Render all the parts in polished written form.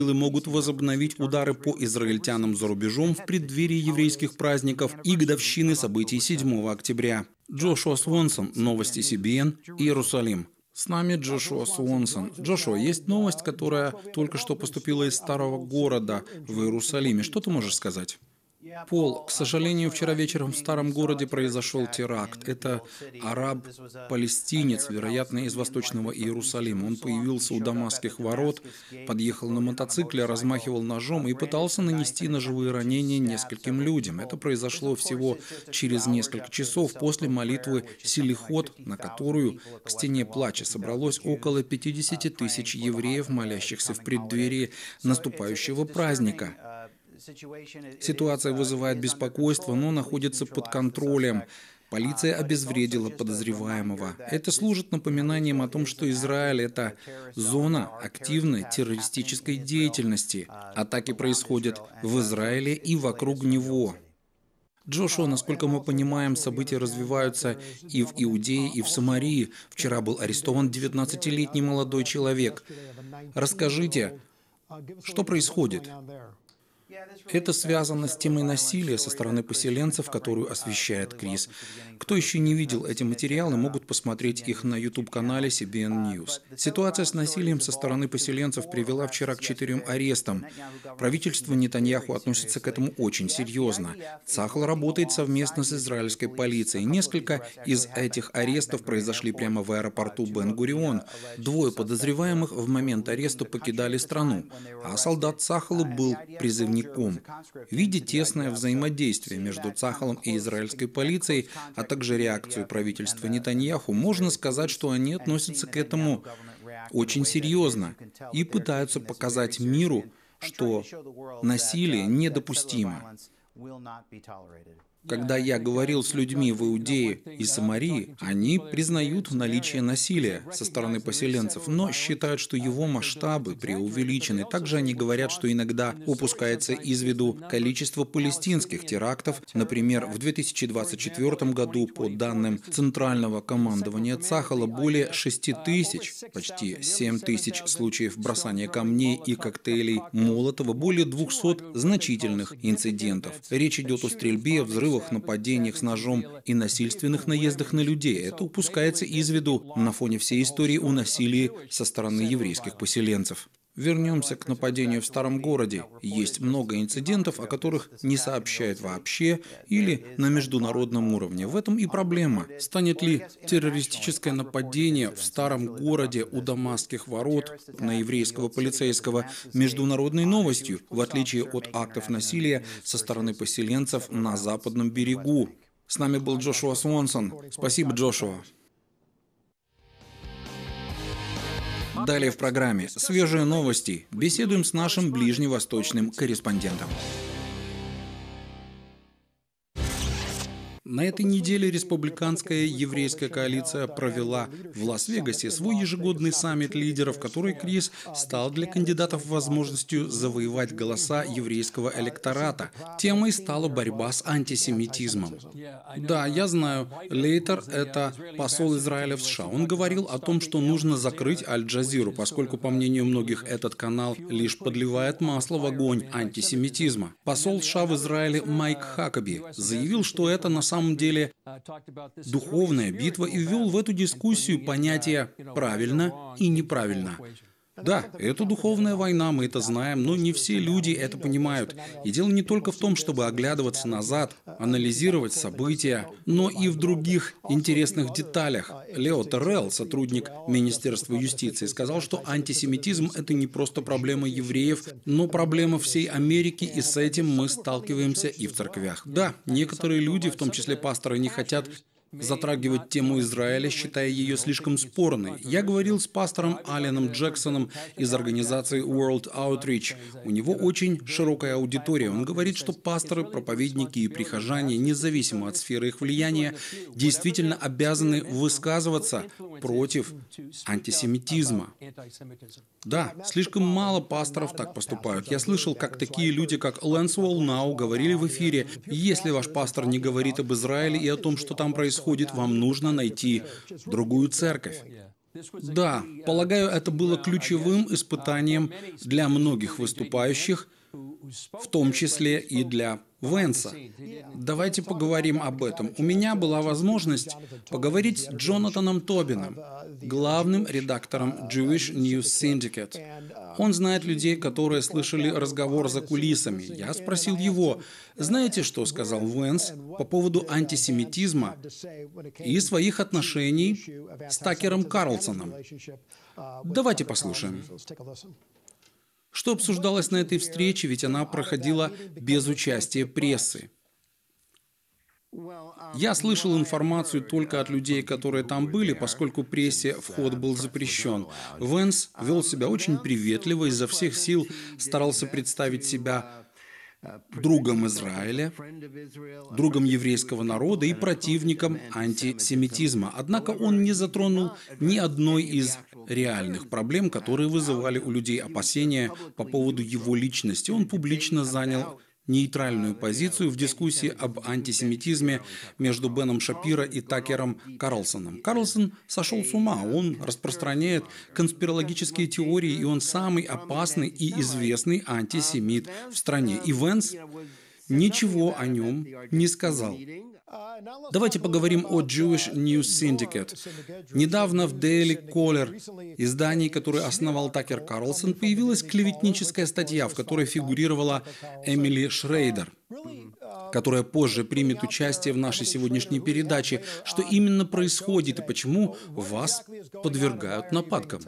силы могут возобновить удары по израильтянам за рубежом в преддверии еврейских праздников и годовщины событий 7 октября. Джошуа Свонсон, новости CBN, Иерусалим. С нами Джошуа Свонсон. Джошуа, есть новость, которая только что поступила из старого города в Иерусалиме. Что ты можешь сказать? Пол, к сожалению, вчера вечером в старом городе произошел теракт. Это араб-палестинец, вероятно, из Восточного Иерусалима. Он появился у Дамасских ворот, подъехал на мотоцикле, размахивал ножом и пытался нанести ножевые ранения нескольким людям. Это произошло всего через несколько часов после молитвы Селихот, на которую к стене плача собралось около 50 тысяч евреев, молящихся в преддверии наступающего праздника. Ситуация вызывает беспокойство, но находится под контролем. Полиция обезвредила подозреваемого. Это служит напоминанием о том, что Израиль – это зона активной террористической деятельности. Атаки происходят в Израиле и вокруг него. Джошуа, насколько мы понимаем, события развиваются и в Иудее, и в Самарии. Вчера был арестован 19-летний молодой человек. Расскажите, что происходит? Это связано с темой насилия со стороны поселенцев, которую освещает Крис. Кто еще не видел эти материалы, могут посмотреть их на YouTube-канале CBN News. Ситуация с насилием со стороны поселенцев привела вчера к 4 арестам. Правительство Нетаньяху относится к этому очень серьезно. Цахал работает совместно с израильской полицией. Несколько из этих арестов произошли прямо в аэропорту Бен-Гурион. 2 подозреваемых в момент ареста покидали страну, а солдат Цахала был призывником. Видя тесное взаимодействие между Цахалом и израильской полицией, а также реакцию правительства Нетаньяху, можно сказать, что они относятся к этому очень серьезно и пытаются показать миру, что насилие недопустимо. Когда я говорил с людьми в Иудее и Самарии, они признают наличие насилия со стороны поселенцев, но считают, что его масштабы преувеличены. Также они говорят, что иногда упускается из виду количество палестинских терактов. Например, в 2024 году, по данным Центрального командования Цахала, более 6 тысяч, почти 7 тысяч случаев бросания камней и коктейлей Молотова, более 200 значительных инцидентов. Речь идет о стрельбе, взрывах, нападениях с ножом и насильственных наездах на людей. Это упускается из виду на фоне всей истории о насилии со стороны еврейских поселенцев. Вернемся к нападению в старом городе. Есть много инцидентов, о которых не сообщают вообще или на международном уровне. В этом и проблема. Станет ли террористическое нападение в старом городе у Дамасских ворот на еврейского полицейского международной новостью, в отличие от актов насилия со стороны поселенцев на западном берегу? С нами был Джошуа Свонсон. Спасибо, Джошуа. Далее в программе «Свежие новости». Беседуем с нашим ближневосточным корреспондентом. На этой неделе республиканская еврейская коалиция провела в Лас-Вегасе свой ежегодный саммит лидеров, который, Крис, стал для кандидатов возможностью завоевать голоса еврейского электората. Темой стала борьба с антисемитизмом. Да, я знаю, Лейтер – это посол Израиля в США. Он говорил о том, что нужно закрыть Аль-Джазиру, поскольку, по мнению многих, этот канал лишь подливает масло в огонь антисемитизма. Посол США в Израиле Майк Хакаби заявил, что это на самом деле духовная битва, и ввел в эту дискуссию понятия «правильно» и «неправильно». Да, это духовная война, мы это знаем, но не все люди это понимают. И дело не только в том, чтобы оглядываться назад, анализировать события, но и в других интересных деталях. Лео Террелл, сотрудник Министерства юстиции, сказал, что антисемитизм – это не просто проблема евреев, но проблема всей Америки, и с этим мы сталкиваемся и в церквях. Да, некоторые люди, в том числе пасторы, не хотят затрагивать тему Израиля, считая ее слишком спорной. Я говорил с пастором Аленом Джексоном из организации World Outreach. У него очень широкая аудитория. Он говорит, что пасторы, проповедники и прихожане, независимо от сферы их влияния, действительно обязаны высказываться против антисемитизма. Да, слишком мало пасторов так поступают. Я слышал, как такие люди, как Лэнс Уолнау, говорили в эфире: если ваш пастор не говорит об Израиле и о том, что там происходит, вам нужно найти другую церковь. Да, полагаю, это было ключевым испытанием для многих выступающих, в том числе и для Венса. Давайте поговорим об этом. У меня была возможность поговорить с Джонатаном Тобином, главным редактором Jewish News Syndicate. Он знает людей, которые слышали разговор за кулисами. Я спросил его, знаете, что сказал Венс по поводу антисемитизма и своих отношений с Такером Карлсоном? Давайте послушаем. Что обсуждалось на этой встрече, ведь она проходила без участия прессы. Я слышал информацию только от людей, которые там были, поскольку прессе вход был запрещен. Венс вел себя очень приветливо, изо всех сил старался представить себя другом Израиля, другом еврейского народа и противником антисемитизма. Однако он не затронул ни одной из реальных проблем, которые вызывали у людей опасения по поводу его личности. Он публично занял нейтральную позицию в дискуссии об антисемитизме между Беном Шапиро и Такером Карлсоном. Карлсон сошел с ума, он распространяет конспирологические теории, и он самый опасный и известный антисемит в стране. И Венс ничего о нем не сказал. Давайте поговорим о Jewish News Syndicate. Недавно в Daily Caller, издании, которое основал Такер Карлсон, появилась клеветническая статья, в которой фигурировала Эмили Шрейдер, которая позже примет участие в нашей сегодняшней передаче. Что именно происходит и почему вас подвергают нападкам?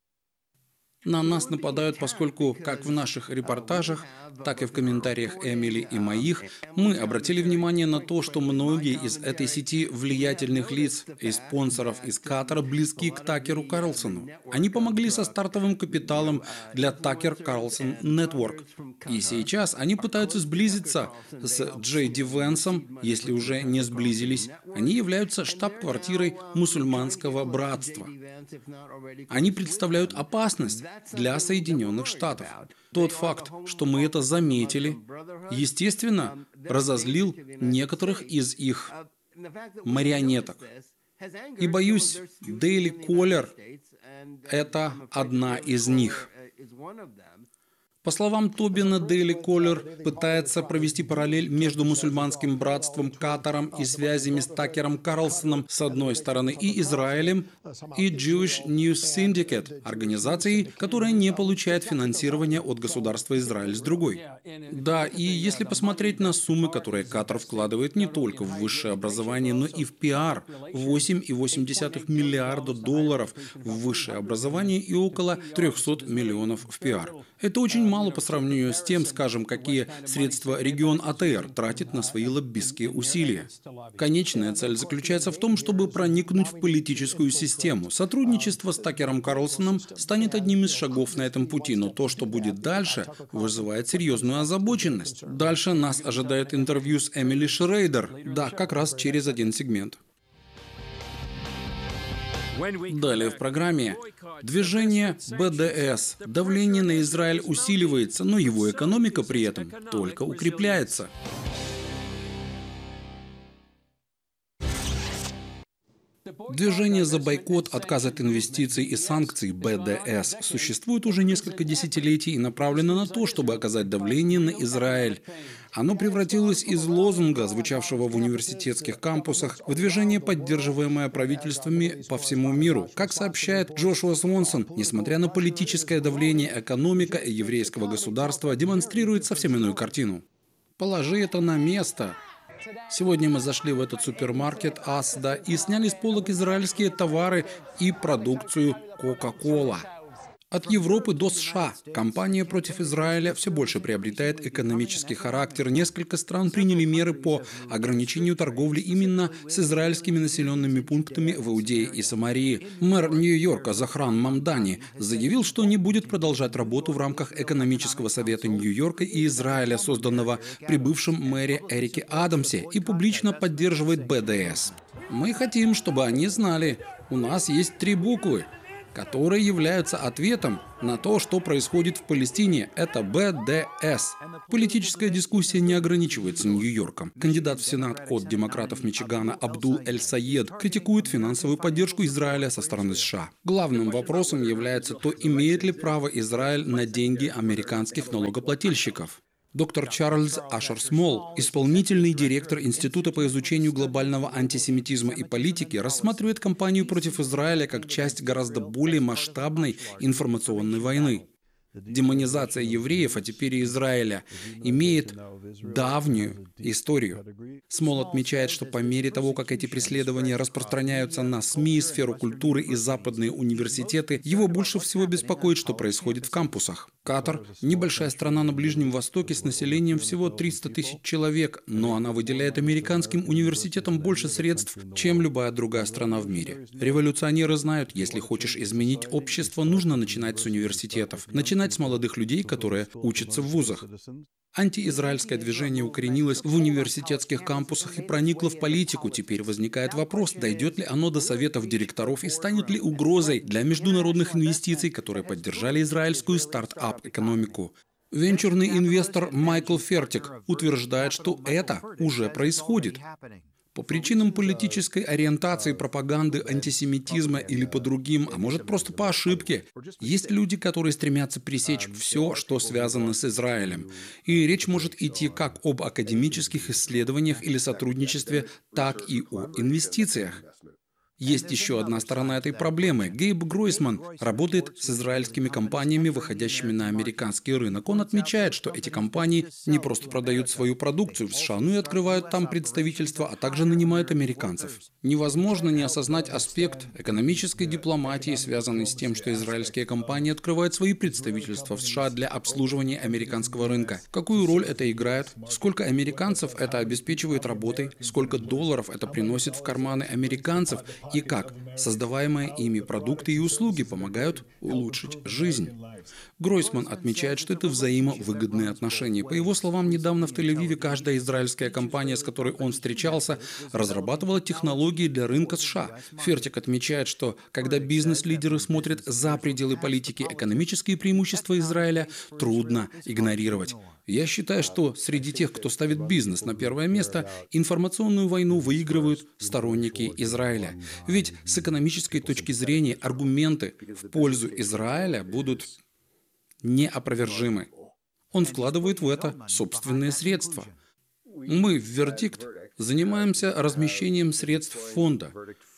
На нас нападают, поскольку как в наших репортажах, так и в комментариях Эмили и моих, мы обратили внимание на то, что многие из этой сети влиятельных лиц и спонсоров из Катара близки к Такеру Карлсону. Они помогли со стартовым капиталом для Tucker Carlson Network. И сейчас они пытаются сблизиться с Джей Ди Венсом, если уже не сблизились. Они являются штаб-квартирой мусульманского братства. Они представляют опасность для Соединенных Штатов. Тот факт, что мы это заметили, естественно, разозлил некоторых из их марионеток. И, боюсь, Daily Caller – это одна из них. По словам Тобина, Daily Caller пытается провести параллель между мусульманским братством Катаром и связями с Такером Карлсоном с одной стороны и Израилем, и Jewish News Syndicate, организацией, которая не получает финансирование от государства Израиль с другой. Да, и если посмотреть на суммы, которые Катар вкладывает не только в высшее образование, но и в пиар, 8,8 миллиарда долларов в высшее образование и около 300 миллионов в пиар. Это очень мало по сравнению с тем, скажем, какие средства регион АТР тратит на свои лоббистские усилия. Конечная цель заключается в том, чтобы проникнуть в политическую систему. Сотрудничество с Такером Карлсоном станет одним из шагов на этом пути, но то, что будет дальше, вызывает серьезную озабоченность. Дальше нас ожидает интервью с Эмили Шрейдер. Да, как раз через один сегмент. Далее в программе движение БДС. Давление на Израиль усиливается, но его экономика при этом только укрепляется. Движение за бойкот, отказ от инвестиций и санкций БДС существует уже несколько десятилетий и направлено на то, чтобы оказать давление на Израиль. Оно превратилось из лозунга, звучавшего в университетских кампусах, в движение, поддерживаемое правительствами по всему миру. Как сообщает Джошуа Свонсон, несмотря на политическое давление, экономика еврейского государства демонстрирует совсем иную картину. Положи это на место. Сегодня мы зашли в этот супермаркет Асда и сняли с полок израильские товары и продукцию Coca-Cola. От Европы до США кампания против Израиля все больше приобретает экономический характер. Несколько стран приняли меры по ограничению торговли именно с израильскими населенными пунктами в Иудее и Самарии. Мэр Нью-Йорка Захран Мамдани заявил, что не будет продолжать работу в рамках экономического совета Нью-Йорка и Израиля, созданного при бывшем мэре Эрике Адамсе, и публично поддерживает БДС. Мы хотим, чтобы они знали, у нас есть 3 буквы, которые являются ответом на то, что происходит в Палестине. Это БДС. Политическая дискуссия не ограничивается Нью-Йорком. Кандидат в Сенат от демократов Мичигана Абдул Эль-Саед критикует финансовую поддержку Израиля со стороны США. Главным вопросом является то, имеет ли право Израиль на деньги американских налогоплательщиков. Доктор Чарльз Ашер-Смол, исполнительный директор Института по изучению глобального антисемитизма и политики, рассматривает кампанию против Израиля как часть гораздо более масштабной информационной войны. Демонизация евреев, а теперь и Израиля, имеет давнюю историю. Смол отмечает, что по мере того, как эти преследования распространяются на СМИ, сферу культуры и западные университеты, его больше всего беспокоит, что происходит в кампусах. Катар – небольшая страна на Ближнем Востоке с населением всего 300 тысяч человек, но она выделяет американским университетам больше средств, чем любая другая страна в мире. Революционеры знают, если хочешь изменить общество, нужно начинать с университетов, начинать с молодых людей, которые учатся в вузах. Антиизраильское движение укоренилось в университетских кампусах и проникло в политику. Теперь возникает вопрос, дойдет ли оно до советов директоров и станет ли угрозой для международных инвестиций, которые поддержали израильскую стартап-экономику. Венчурный инвестор Майкл Фертик утверждает, что это уже происходит. По причинам политической ориентации, пропаганды, антисемитизма или по другим, а может просто по ошибке, есть люди, которые стремятся пресечь все, что связано с Израилем. И речь может идти как об академических исследованиях или сотрудничестве, так и о инвестициях. Есть еще одна сторона этой проблемы. Гейб Гройсман работает с израильскими компаниями, выходящими на американский рынок. Он отмечает, что эти компании не просто продают свою продукцию в США, но и открывают там представительства, а также нанимают американцев. Невозможно не осознать аспект экономической дипломатии, связанный с тем, что израильские компании открывают свои представительства в США для обслуживания американского рынка. Какую роль это играет? Сколько американцев это обеспечивает работой? Сколько долларов это приносит в карманы американцев? И как создаваемые ими продукты и услуги помогают улучшить жизнь. Гройсман отмечает, что это взаимовыгодные отношения. По его словам, недавно в Тель-Авиве каждая израильская компания, с которой он встречался, разрабатывала технологии для рынка США. Фертик отмечает, что когда бизнес-лидеры смотрят за пределы политики, экономические преимущества Израиля трудно игнорировать. Я считаю, что среди тех, кто ставит бизнес на первое место, информационную войну выигрывают сторонники Израиля. Ведь с экономической точки зрения аргументы в пользу Израиля будут неопровержимы. Он вкладывает в это собственные средства. Мы в «Вердикт» занимаемся размещением средств фонда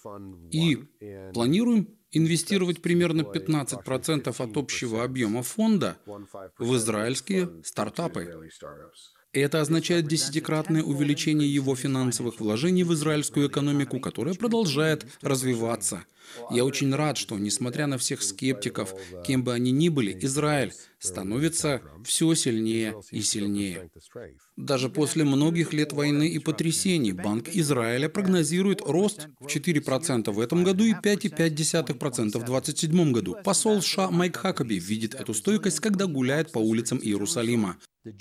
и планируем инвестировать примерно 15% от общего объема фонда в израильские стартапы. Это означает 10-кратное увеличение его финансовых вложений в израильскую экономику, которая продолжает развиваться. Я очень рад, что, несмотря на всех скептиков, кем бы они ни были, Израиль становится все сильнее и сильнее. Даже после многих лет войны и потрясений Банк Израиля прогнозирует рост в 4% в этом году и 5,5% в 2027 году. Посол США Майк Хакаби видит эту стойкость, когда гуляет по улицам Иерусалима.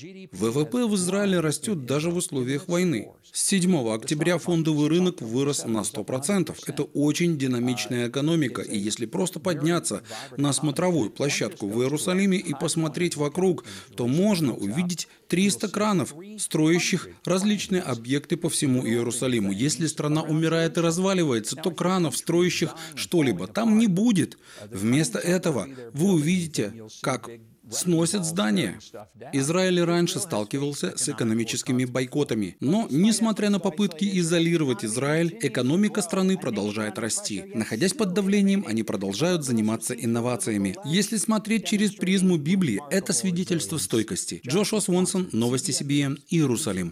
ВВП в Израиле растет даже в условиях войны. С 7 октября фондовый рынок вырос на 100%. Это очень динамичная экономика, и если просто подняться на смотровую площадку в Иерусалиме и посмотреть вокруг, то можно увидеть 300 кранов, строящих различные объекты по всему Иерусалиму. Если страна умирает и разваливается, то кранов, строящих что-либо, там не будет. Вместо этого вы увидите, как сносят здания. Израиль раньше сталкивался с экономическими бойкотами, но, несмотря на попытки изолировать Израиль, экономика страны продолжает расти. Находясь под давлением, они продолжают заниматься инновациями. Если смотреть через призму Библии, это свидетельство стойкости. Джошуа Свонсон, Новости CBN, Иерусалим.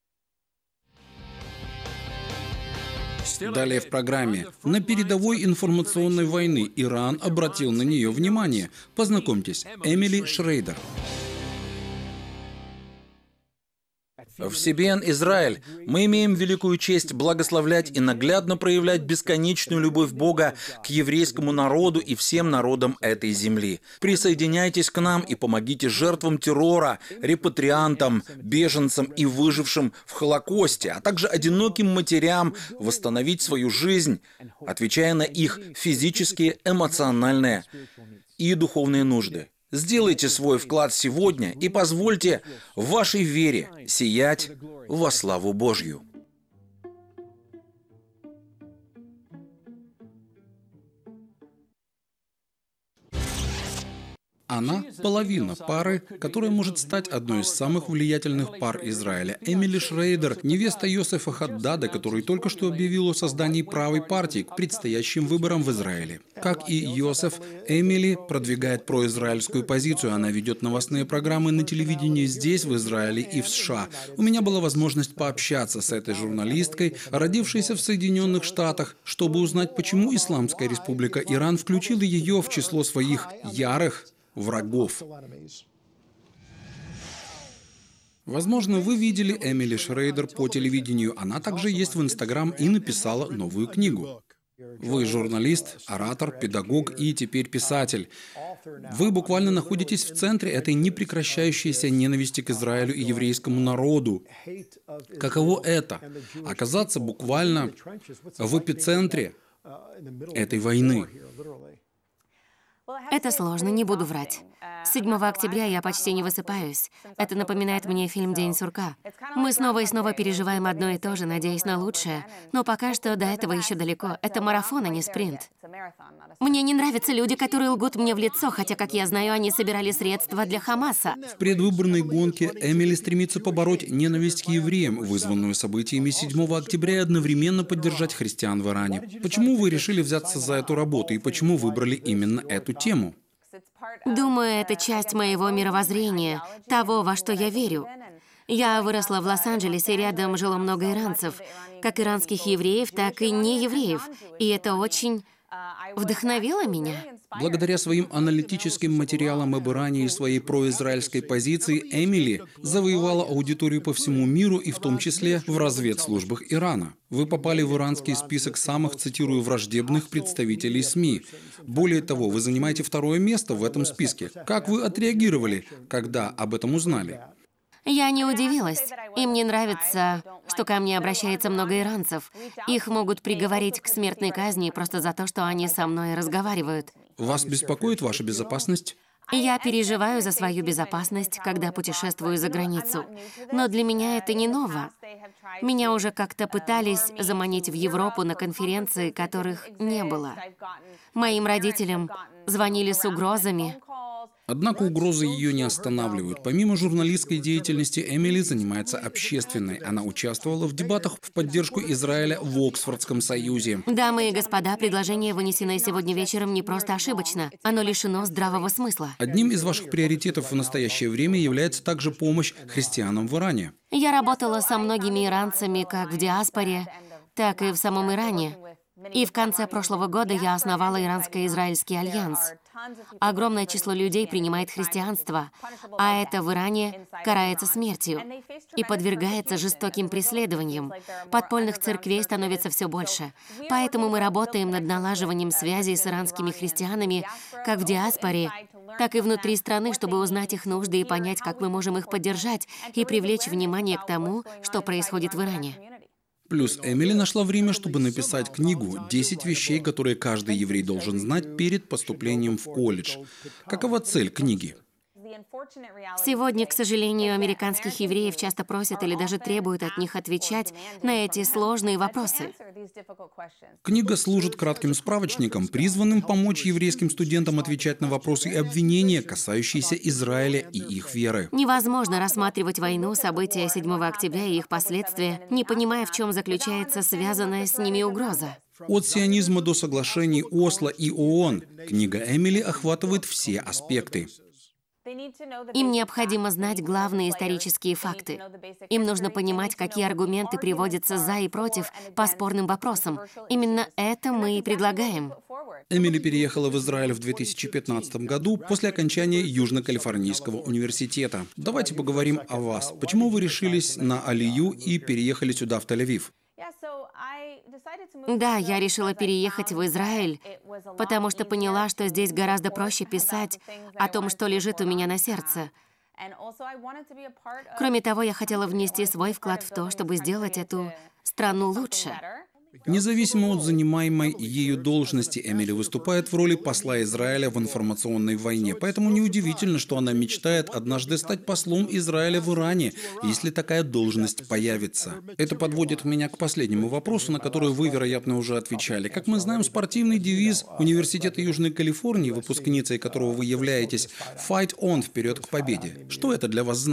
Далее в программе. На передовой информационной войны Иран обратил на нее внимание. Познакомьтесь, Эмили Шрейдер. В CBN Израиль мы имеем великую честь благословлять и наглядно проявлять бесконечную любовь Бога к еврейскому народу и всем народам этой земли. Присоединяйтесь к нам и помогите жертвам террора, репатриантам, беженцам и выжившим в Холокосте, а также одиноким матерям восстановить свою жизнь, отвечая на их физические, эмоциональные и духовные нужды. Сделайте свой вклад сегодня и позвольте вашей вере сиять во славу Божью. Она – половина пары, которая может стать одной из самых влиятельных пар Израиля. Эмили Шрейдер – невеста Йосефа Хаддада, который только что объявил о создании правой партии к предстоящим выборам в Израиле. Как и Йосеф, Эмили продвигает произраильскую позицию. Она ведет новостные программы на телевидении здесь, в Израиле и в США. У меня была возможность пообщаться с этой журналисткой, родившейся в Соединенных Штатах, чтобы узнать, почему Исламская Республика Иран включила ее в число своих ярых врагов. Возможно, вы видели Эмили Шрейдер по телевидению. Она также есть в Инстаграм и написала новую книгу. Вы журналист, оратор, педагог и теперь писатель. Вы буквально находитесь в центре этой непрекращающейся ненависти к Израилю и еврейскому народу. Каково это – оказаться буквально в эпицентре этой войны? Это сложно, не буду врать. С 7 октября я почти не высыпаюсь. Это напоминает мне фильм «День сурка». Мы снова и снова переживаем одно и то же, надеясь на лучшее. Но пока что до этого еще далеко. Это марафон, а не спринт. Мне не нравятся люди, которые лгут мне в лицо, хотя, как я знаю, они собирали средства для Хамаса. В предвыборной гонке Эмили стремится побороть ненависть к евреям, вызванную событиями 7 октября, и одновременно поддержать христиан в Иране. Почему вы решили взяться за эту работу и почему выбрали именно эту тему? Думаю, это часть моего мировоззрения, того, во что я верю. Я выросла в Лос-Анджелесе, рядом жило много иранцев, как иранских евреев, так и неевреев. И это очень вдохновило меня. Благодаря своим аналитическим материалам об Иране и своей произраильской позиции Эмили завоевала аудиторию по всему миру и в том числе в разведслужбах Ирана. Вы попали в иранский список самых, цитирую, враждебных представителей СМИ. Более того, вы занимаете 2-е место в этом списке. Как вы отреагировали, когда об этом узнали? Я не удивилась. Им не нравится, что ко мне обращается много иранцев. Их могут приговорить к смертной казни просто за то, что они со мной разговаривают. Вас беспокоит ваша безопасность? Я переживаю за свою безопасность, когда путешествую за границу. Но для меня это не ново. Меня уже как-то пытались заманить в Европу на конференции, которых не было. Моим родителям звонили с угрозами. Однако угрозы ее не останавливают. Помимо журналистской деятельности, Эмили занимается общественной. Она участвовала в дебатах в поддержку Израиля в Оксфордском союзе. Дамы и господа, предложение, вынесенное сегодня вечером, не просто ошибочно. Оно лишено здравого смысла. Одним из ваших приоритетов в настоящее время является также помощь христианам в Иране. Я работала со многими иранцами как в диаспоре, так и в самом Иране. И в конце прошлого года я основала Иранско-Израильский альянс. Огромное число людей принимает христианство, а это в Иране карается смертью и подвергается жестоким преследованиям. Подпольных церквей становится все больше. Поэтому мы работаем над налаживанием связей с иранскими христианами как в диаспоре, так и внутри страны, чтобы узнать их нужды и понять, как мы можем их поддержать и привлечь внимание к тому, что происходит в Иране. Плюс Эмили нашла время, чтобы написать книгу «10 вещей, которые каждый еврей должен знать перед поступлением в колледж». Какова цель книги? Сегодня, к сожалению, американских евреев часто просят или даже требуют от них отвечать на эти сложные вопросы. Книга служит кратким справочником, призванным помочь еврейским студентам отвечать на вопросы и обвинения, касающиеся Израиля и их веры. Невозможно рассматривать войну, события 7 октября и их последствия, не понимая, в чем заключается связанная с ними угроза. От сионизма до соглашений Осло и ООН книга Эмили охватывает все аспекты. Им необходимо знать главные исторические факты. Им нужно понимать, какие аргументы приводятся за и против по спорным вопросам. Именно это мы и предлагаем. Эмили переехала в Израиль в 2015 году после окончания Южно-Калифорнийского университета. Давайте поговорим о вас. Почему вы решились на Алию и переехали сюда, в Тель-Авив? Да, я решила переехать в Израиль, потому что поняла, что здесь гораздо проще писать о том, что лежит у меня на сердце. Кроме того, я хотела внести свой вклад в то, чтобы сделать эту страну лучше. Независимо от занимаемой ею должности, Эмили выступает в роли посла Израиля в информационной войне, поэтому неудивительно, что она мечтает однажды стать послом Израиля в Иране, если такая должность появится. Это подводит меня к последнему вопросу, на который вы, вероятно, уже отвечали. Как мы знаем, спортивный девиз Университета Южной Калифорнии, выпускницей которого вы являетесь, «Fight on» — вперед к победе. Что это для вас значит?